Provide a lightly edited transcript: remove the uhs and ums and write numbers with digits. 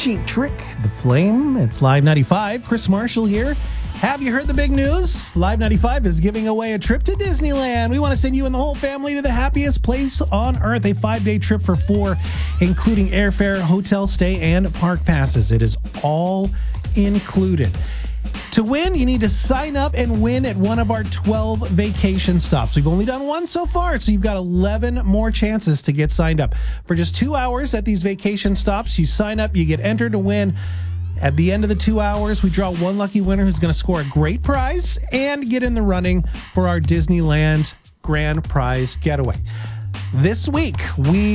Cheap Trick, The Flame. It's Live 95. Chris Marshall here. Have you heard the big news? Live 95 is giving away a trip to Disneyland. We want to send you and the whole family to the happiest place on earth. A 5-day trip for 4, including airfare, hotel stay, and park passes. It is all included. To win, you need to sign up and win at one of our 12 vacation stops. We've only done one so far, so you've got 11 more chances to get signed up. For just 2 hours at these vacation stops, you sign up, you get entered to win. At the end of the 2 hours, we draw one lucky winner who's going to score a great prize and get in the running for our Disneyland grand prize getaway. This week, we